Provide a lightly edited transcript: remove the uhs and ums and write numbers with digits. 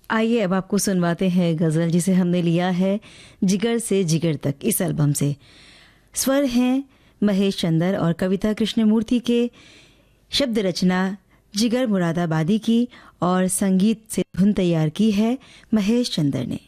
आइए अब आपको सुनवाते हैं गज़ल जिसे हमने लिया है जिगर से जिगर तक इस एल्बम से। स्वर हैं महेश चंदर और कविता कृष्णमूर्ति के, शब्द रचना जिगर मुरादाबादी की और संगीत से धुन तैयार की है महेश चंदर ने।